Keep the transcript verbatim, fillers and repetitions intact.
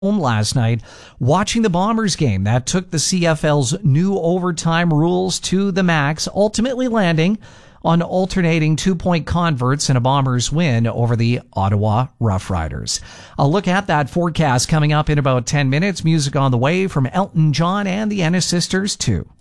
home last night watching the Bombers game that took the C F L's new overtime rules to the max, ultimately landing on alternating two-point converts and a Bombers win over the Ottawa Roughriders. I'll look at that forecast coming up in about ten minutes. Music on the way from Elton John and the Ennis Sisters too.